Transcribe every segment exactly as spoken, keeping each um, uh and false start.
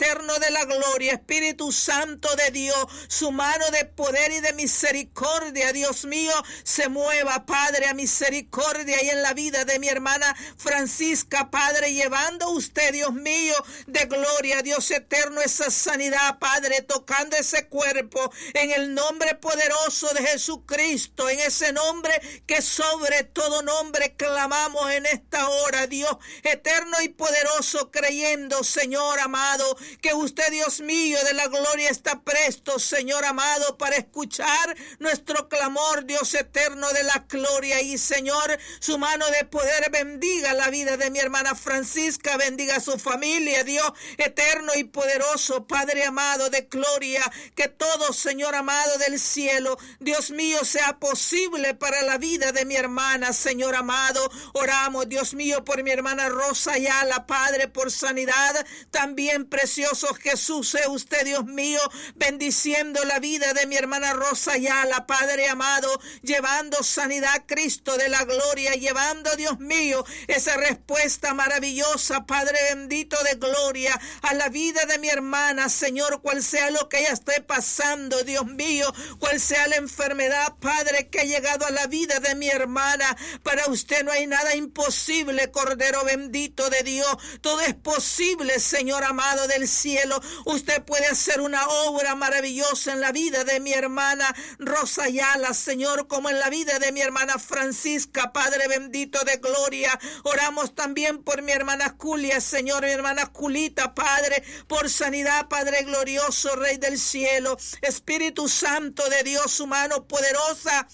eterno de la gloria, Espíritu Santo de Dios, su mano de poder y de misericordia, Dios mío, se mueva, Padre, a misericordia y en la vida de mi hermana Francisca, Padre, llevando usted, Dios mío, de gloria, Dios eterno, esa sanidad, Padre, tocando ese cuerpo, en el nombre poderoso de Jesucristo, en ese nombre que sobre todo nombre clamamos en esta hora, Dios eterno y poderoso, creyendo, Señor amado, que usted, Dios mío, de la gloria está presto, Señor amado, para escuchar nuestro clamor, Dios eterno de la gloria, y Señor, su mano de poder bendiga la vida de mi hermana Francisca, bendiga a su familia, Dios eterno y poderoso, Padre amado de gloria, que todo, Señor amado del cielo, Dios mío, sea posible para la vida de mi hermana, Señor amado. Oramos, Dios mío, por mi hermana Rosa Ayala, Padre, por sanidad, también precioso Jesús, sea usted, Dios mío, bendiciendo la vida de mi hermana Rosa Ayala, Padre amado, llevando sanidad, Cristo de la gloria, llevando, Dios mío, esa respuesta maravillosa, Padre bendito de gloria, a la vida de mi hermana, Señor, cual sea lo que ella esté pasando, Dios mío, cual sea la enfermedad, Padre, que ha llegado a la vida de mi hermana. Para usted no hay nada imposible, Cordero bendito de Dios, todo es posible, Señor amado del cielo. Usted puede hacer una obra maravillosa en la vida de mi hermana Rosa Ayala, Señor, como en la vida de mi hermana Francisca, Padre bendito de gloria. Oramos también por mi hermana Julia, Señor, mi hermana Julita, Padre, por sanidad, Padre glorioso, Rey del cielo, Espíritu Santo de Dios, su mano poderosa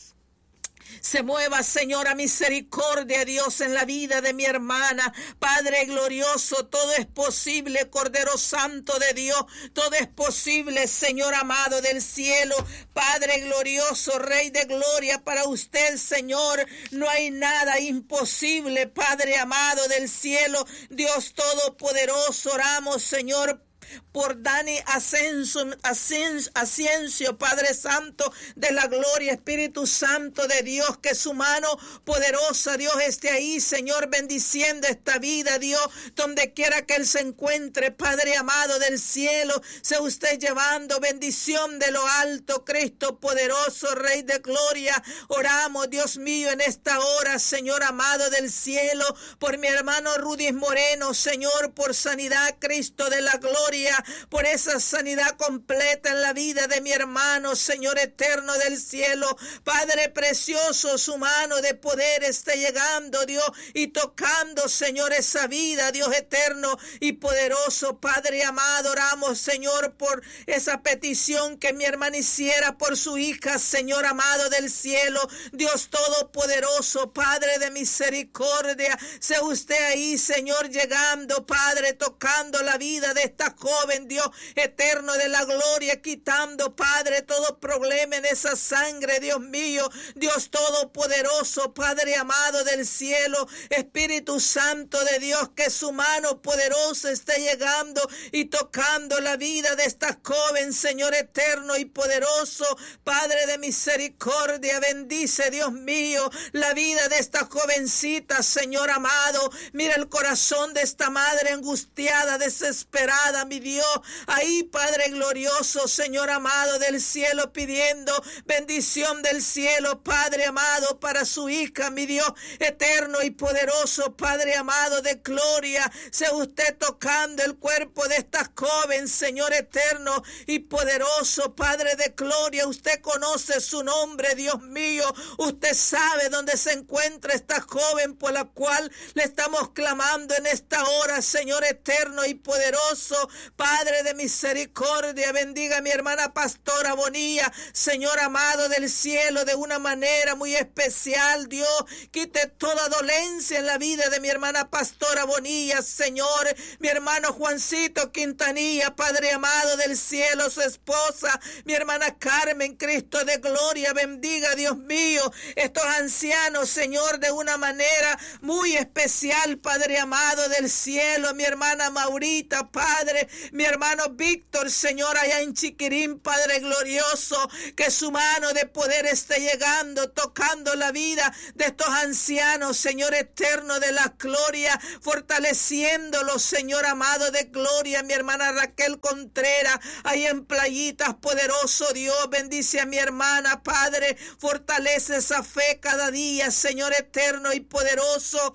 se mueva, Señor, a misericordia, Dios, en la vida de mi hermana. Padre glorioso, todo es posible, Cordero Santo de Dios, todo es posible, Señor amado del cielo. Padre glorioso, Rey de gloria, para usted, Señor, no hay nada imposible, Padre amado del cielo, Dios todopoderoso. Oramos, Señor, por Dani Ascenso, Ascenso, Ascencio, Padre Santo de la gloria, Espíritu Santo de Dios, que su mano poderosa, Dios, esté ahí, Señor, bendiciendo esta vida, Dios, donde quiera que él se encuentre, Padre amado del cielo, sea usted llevando bendición de lo alto, Cristo poderoso, Rey de gloria. Oramos, Dios mío, en esta hora, Señor amado del cielo, por mi hermano Rudy Moreno, Señor, por sanidad, Cristo de la gloria, por esa sanidad completa en la vida de mi hermano, Señor eterno del cielo. Padre precioso, su mano de poder esté llegando, Dios, y tocando, Señor, esa vida, Dios eterno y poderoso. Padre amado, oramos, Señor, por esa petición que mi hermana hiciera por su hija, Señor amado del cielo, Dios todopoderoso, Padre de misericordia, sea usted ahí, Señor, llegando, Padre, tocando la vida de esta joven, Dios eterno de la gloria, quitando, Padre, todo problema en esa sangre, Dios mío, Dios todopoderoso, Padre amado del cielo, Espíritu Santo de Dios, que su mano poderosa esté llegando y tocando la vida de esta joven, Señor eterno y poderoso, Padre de misericordia. Bendice, Dios mío, la vida de esta jovencita, Señor amado. Mira el corazón de esta madre angustiada, desesperada, mi Dios, ahí, Padre glorioso, Señor amado del cielo, pidiendo bendición del cielo, Padre amado, para su hija, mi Dios eterno y poderoso, Padre amado de gloria. Sea usted tocando el cuerpo de esta joven, Señor eterno y poderoso, Padre de gloria. Usted conoce su nombre, Dios mío, usted sabe dónde se encuentra esta joven por la cual le estamos clamando en esta hora, Señor eterno y poderoso, Padre de misericordia. Bendiga a mi hermana Pastora Bonilla, Señor amado del cielo, de una manera muy especial, Dios. Quite toda dolencia en la vida de mi hermana Pastora Bonilla, Señor. Mi hermano Juancito Quintanilla, Padre amado del cielo, su esposa, mi hermana Carmen, Cristo de gloria. Bendiga, Dios mío, estos ancianos, Señor, de una manera muy especial, Padre amado del cielo. Mi hermana Maurita, Padre, mi hermano Víctor, Señor, allá en Chiquirín, Padre glorioso, que su mano de poder esté llegando, tocando la vida de estos ancianos, Señor eterno de la gloria, fortaleciéndolos, Señor amado de gloria. Mi hermana Raquel Contreras, ahí en Playitas, poderoso Dios, bendice a mi hermana, Padre, fortalece esa fe cada día, Señor eterno y poderoso.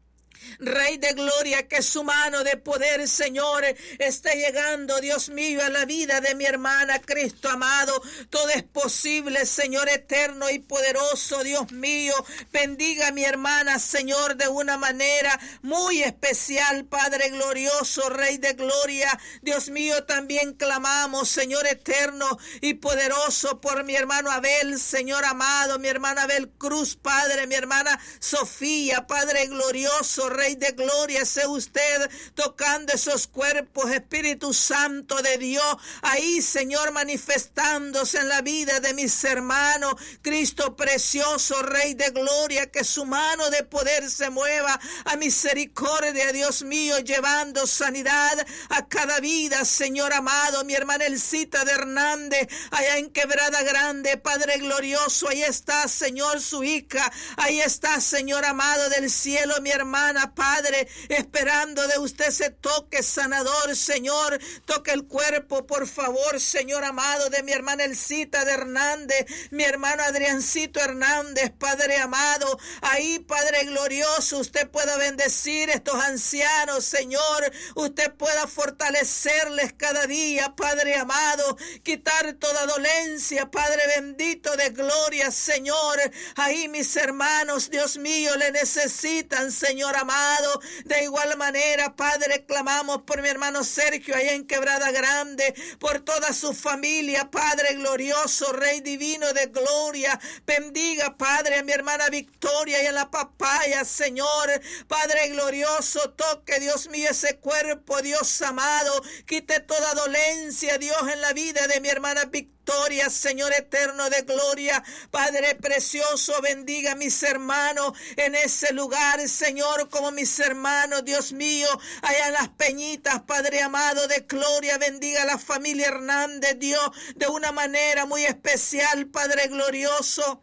Rey de gloria, que su mano de poder, Señor, esté llegando, Dios mío, a la vida de mi hermana, Cristo amado. Todo es posible, Señor eterno y poderoso, Dios mío. Bendiga a mi hermana, Señor, de una manera muy especial, Padre glorioso, Rey de gloria. Dios mío, también clamamos, Señor eterno y poderoso, por mi hermano Abel, Señor amado, mi hermana Abel Cruz, Padre, mi hermana Sofía, Padre glorioso, Rey de gloria, sea usted tocando esos cuerpos, Espíritu Santo de Dios, ahí, Señor, manifestándose en la vida de mis hermanos. Cristo precioso, Rey de gloria, que su mano de poder se mueva a misericordia, Dios mío, llevando sanidad a cada vida, Señor amado. Mi hermana Elcita de Hernández, allá en Quebrada Grande, Padre glorioso, ahí está, Señor, su hija, ahí está, Señor amado del cielo, mi hermana, Padre, esperando de usted ese toque sanador, Señor. Toque el cuerpo, por favor, Señor amado, de mi hermana Elcita de Hernández, mi hermano Adriancito Hernández, Padre amado. Ahí, Padre glorioso, usted pueda bendecir a estos ancianos, Señor. Usted pueda fortalecerles cada día, Padre amado. Quitar toda dolencia, Padre bendito de gloria, Señor. Ahí mis hermanos, Dios mío, le necesitan, Señor amado. De igual manera, Padre, clamamos por mi hermano Sergio allá en Quebrada Grande, por toda su familia, Padre glorioso, Rey divino de gloria. Bendiga, Padre, a mi hermana Victoria y en la Papaya, Señor. Padre glorioso, toque, Dios mío, ese cuerpo, Dios amado. Quite toda dolencia, Dios, en la vida de mi hermana Victoria. Señor eterno de gloria, Padre precioso, bendiga a mis hermanos en ese lugar, Señor, como mis hermanos, Dios mío, allá en las Peñitas, Padre amado de gloria. Bendiga a la familia Hernández, Dios, de una manera muy especial, Padre glorioso.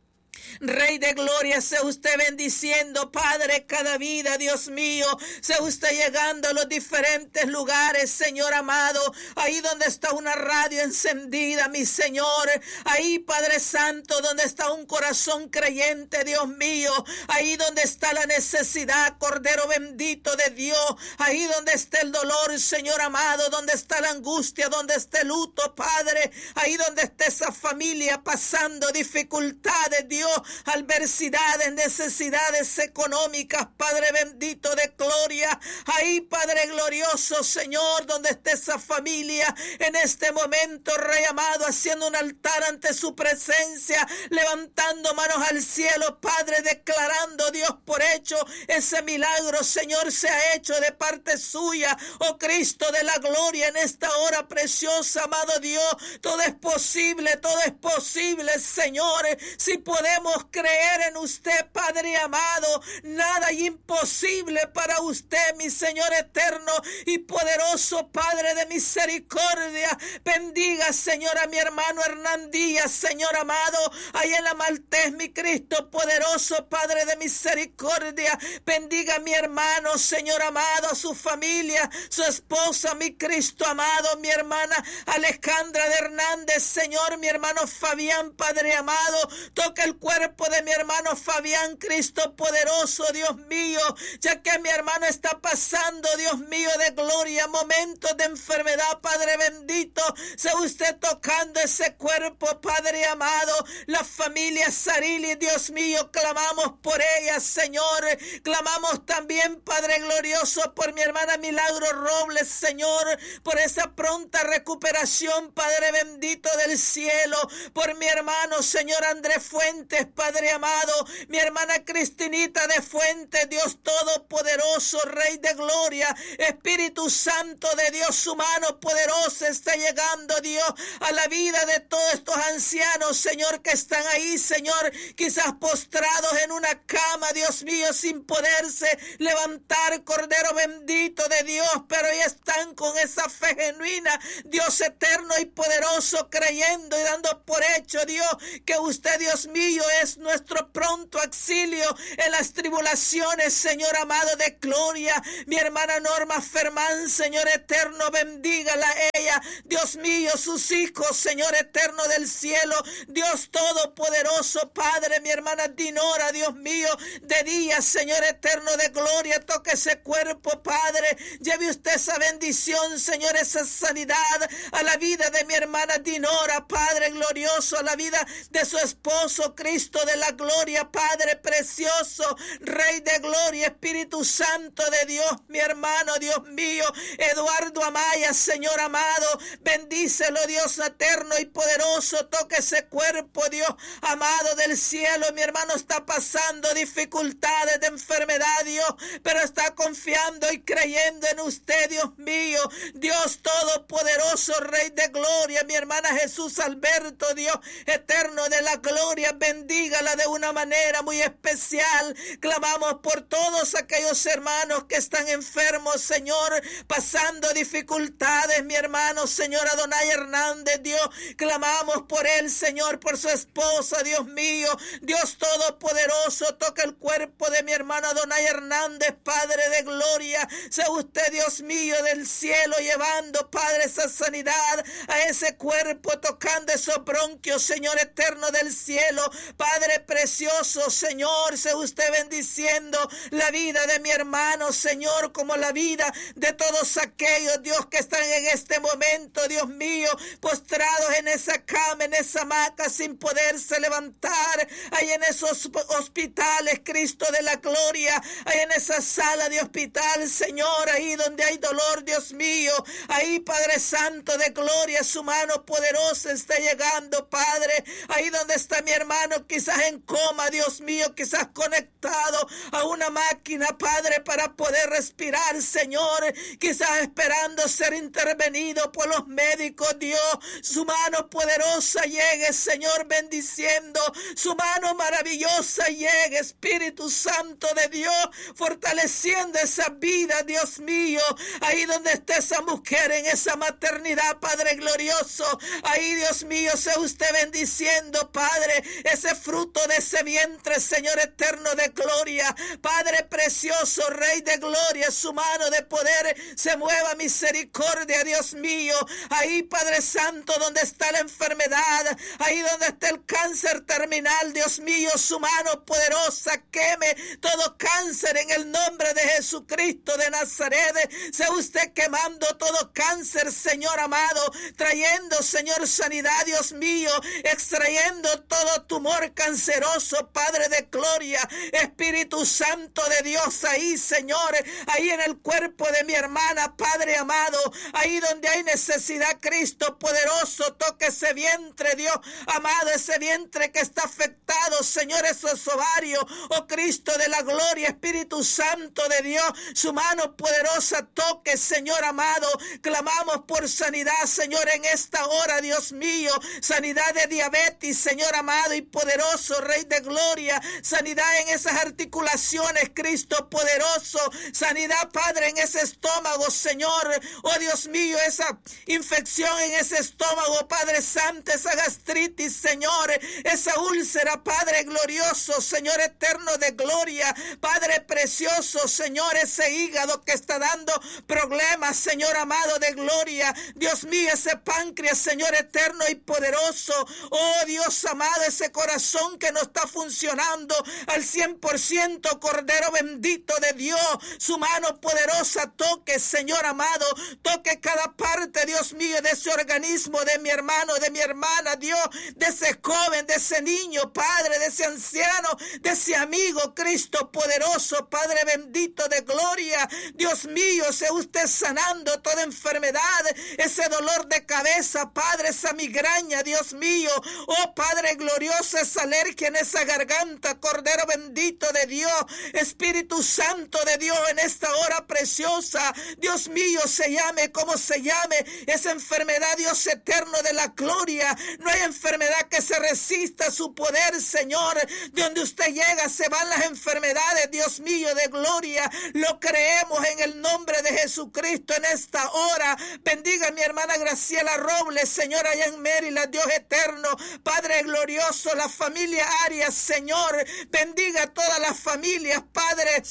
Rey de gloria, sea usted bendiciendo, Padre, cada vida, Dios mío. Sea usted llegando a los diferentes lugares, Señor amado. Ahí donde está una radio encendida, mi Señor. Ahí, Padre Santo, donde está un corazón creyente, Dios mío. Ahí donde está la necesidad, Cordero bendito de Dios. Ahí donde está el dolor, Señor amado. Donde está la angustia, donde está el luto, Padre. Ahí donde está esa familia pasando dificultades, Dios. Adversidades, necesidades económicas, Padre bendito de gloria. Ahí, Padre glorioso, Señor, donde esté esa familia en este momento, Rey amado, haciendo un altar ante su presencia, levantando manos al cielo, Padre, declarando, Dios, por hecho ese milagro, Señor, se ha hecho de parte suya. Oh Cristo de la gloria, en esta hora preciosa, amado Dios, todo es posible, todo es posible, Señor, si podemos creer en usted, Padre amado. Nada es imposible para usted, mi Señor eterno y poderoso, Padre de misericordia. Bendiga, Señor, a mi hermano Hernán Díaz, Señor amado, ahí en la Maltés, mi Cristo poderoso, Padre de misericordia. Bendiga a mi hermano, Señor amado, a su familia, su esposa, mi Cristo amado, mi hermana Alejandra de Hernández, Señor, mi hermano Fabián, Padre amado. Toca el cuerpo de mi hermano Fabián, Cristo poderoso, Dios mío, ya que mi hermano está pasando, Dios mío de gloria, momentos de enfermedad, Padre bendito. Sea usted tocando ese cuerpo, Padre amado. La familia Sarili, Dios mío, clamamos por ella, Señor. Clamamos también, Padre glorioso, por mi hermana Milagro Robles, Señor, por esa pronta recuperación, Padre bendito del cielo. Por mi hermano, Señor Andrés Fuentes, Padre amado, mi hermana Cristinita de Fuentes, Dios Todopoderoso, Rey de Gloria, Espíritu Santo de Dios, su mano poderosa está llegando, Dios, a la vida de todos estos ancianos, Señor, que están ahí, Señor, quizás postrados en una cama, Dios mío, sin poderse levantar, Cordero bendito de Dios, pero ya están con esa fe genuina, Dios eterno y poderoso, creyendo y dando por hecho, Dios, que usted, Dios mío, es nuestro pronto auxilio en las tribulaciones, Señor amado de gloria. Mi hermana Norma Fermán, Señor eterno, bendígala ella, Dios mío, sus hijos, Señor eterno del cielo, Dios todopoderoso, Padre, mi hermana Dinora, Dios mío, de día, Señor eterno de gloria, toque ese cuerpo, Padre, lleve usted esa bendición, Señor, esa sanidad a la vida de mi hermana Dinora, Padre glorioso, a la vida de su esposo, Cristo de la gloria, Padre precioso, Rey de gloria, Espíritu Santo de Dios, mi hermano, Dios mío, Eduardo Amaya, Señor amado, bendícelo, Dios eterno y poderoso, toque ese cuerpo, Dios amado del cielo, mi hermano está pasando dificultades de enfermedad, Dios, pero está confiando y creyendo en usted, Dios mío, Dios todopoderoso, Rey de gloria, mi hermana Jesús Alberto, Dios eterno de la gloria, bendígala de una manera muy especial. Clamamos por todos aquellos hermanos que están enfermos, Señor, pasando dificultades, mi hermano, Señor Adonai Hernández, Dios, clamamos por él, Señor, por su esposa, Dios mío, Dios todopoderoso, toca el cuerpo de mi hermano Adonai Hernández, Padre de gloria, sea usted, Dios mío, del cielo, llevando, Padre, esa sanidad a ese cuerpo, tocando esos bronquios, Señor eterno del cielo, Padre precioso, Señor, sea usted bendiciendo la vida de mi hermano, Señor, como la vida de todos aquellos, Dios, que están en este momento, Dios mío, postrados en esa cama, en esa hamaca, sin poderse levantar, ahí en esos hospitales, Cristo de la gloria, ahí en esa sala de hospital, Señor, ahí donde hay dolor, Dios mío, ahí, Padre Santo de gloria, su mano poderosa está llegando, Padre, ahí donde está mi hermano, quizás en coma, Dios mío, quizás conectado a una máquina, Padre, para poder respirar, Señor, quizás esperando ser intervenido por los médicos, Dios, su mano poderosa llegue, Señor, bendiciendo, su mano maravillosa llegue, Espíritu Santo de Dios, fortaleciendo esa vida, Dios mío, ahí donde está esa mujer en esa maternidad, Padre glorioso, ahí, Dios mío, sea usted bendiciendo, Padre, ese fruto de ese vientre, Señor eterno de gloria, Padre precioso, Rey de gloria, su mano de poder se mueva, misericordia, Dios mío, ahí, Padre Santo, donde está la enfermedad, ahí donde está el cáncer terminal, Dios mío, su mano poderosa queme todo cáncer en el nombre de Jesucristo de Nazaret, sea usted quemando todo cáncer, Señor amado, trayendo, Señor, sanidad, Dios mío, extrayendo todo tumor canceroso, Padre de gloria, Espíritu Santo de Dios, ahí, Señor, ahí en el cuerpo de mi hermana, Padre amado, ahí donde hay necesidad, Cristo poderoso, toque ese vientre, Dios amado, ese vientre que está afectado, Señor, esos ovarios, oh Cristo de la gloria, Espíritu Santo de Dios, su mano poderosa toque, Señor amado, clamamos por sanidad, Señor, en esta hora, Dios mío, sanidad de diabetes, Señor amado y poderoso, Rey de gloria, sanidad en esas articulaciones, Cristo poderoso, sanidad, Padre, en ese estómago, Señor, oh Dios mío, esa infección en ese estómago, Padre Santo, esa gastritis, Señor, esa úlcera, Padre glorioso, Señor eterno de gloria, Padre precioso, Señor, ese hígado que está dando problemas, Señor amado de gloria, Dios mío, ese páncreas, Señor eterno y poderoso, oh Dios amado, ese corazón que no está funcionando al cien por ciento, Cordero bendito de Dios, su mano poderosa toque, Señor amado, toque cada parte muerte, Dios mío, de ese organismo, de mi hermano, de mi hermana, Dios, de ese joven, de ese niño, Padre, de ese anciano, de ese amigo, Cristo poderoso, Padre bendito de gloria. Dios mío, sea usted sanando toda enfermedad, ese dolor de cabeza, Padre, esa migraña, Dios mío. Oh, Padre glorioso, esa alergia en esa garganta, Cordero bendito de Dios, Espíritu Santo de Dios, en esta hora preciosa, Dios mío, se llame como se llame, esa enfermedad, Dios eterno de la gloria. No hay enfermedad que se resista a su poder, Señor. De donde usted llega, se van las enfermedades, Dios mío, de gloria. Lo creemos en el nombre de Jesucristo en esta hora. Bendiga a mi hermana Graciela Robles, Señor, allá en Maryland, Dios eterno, Padre glorioso, la familia Arias, Señor, bendiga a todas las familias, Padre,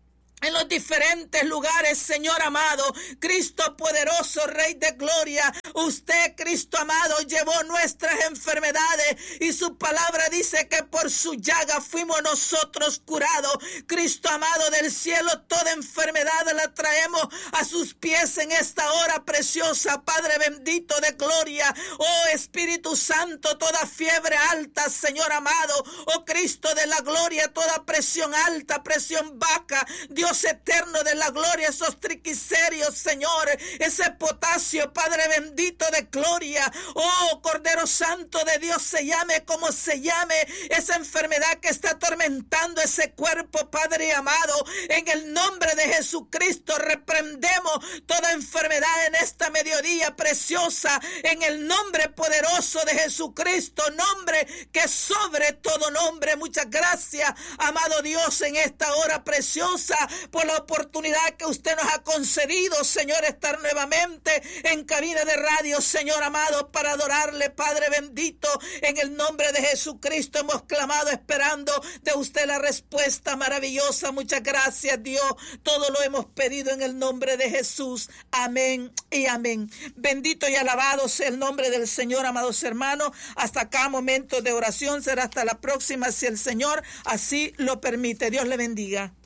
en los diferentes lugares, Señor amado, Cristo poderoso, Rey de gloria. Usted, Cristo amado, llevó nuestras enfermedades y su palabra dice que por su llaga fuimos nosotros curados. Cristo amado del cielo, toda enfermedad la traemos a sus pies en esta hora preciosa, Padre bendito de gloria. Oh Espíritu Santo, toda fiebre alta, Señor amado, oh Cristo de la gloria, toda presión alta, presión baja, Dios eterno de la gloria, esos triglicéridos, Señor, ese potasio, Padre bendito de gloria. Oh Cordero Santo de Dios, se llame como se llame, esa enfermedad que está atormentando ese cuerpo, Padre amado, en el nombre de Jesucristo reprendemos toda enfermedad en esta mediodía preciosa, en el nombre poderoso de Jesucristo, nombre que sobre todo nombre. Muchas gracias, amado Dios, en esta hora preciosa, por la oportunidad que usted nos ha concedido, Señor, estar nuevamente en cabina de radio, Señor amado, para adorarle, Padre bendito. En el nombre de Jesucristo hemos clamado esperando de usted la respuesta maravillosa. Muchas gracias, Dios. Todo lo hemos pedido en el nombre de Jesús. Amén y amén. Bendito y alabado sea el nombre del Señor, amados hermanos. Hasta acá, momento de oración. Será hasta la próxima, si el Señor así lo permite. Dios le bendiga.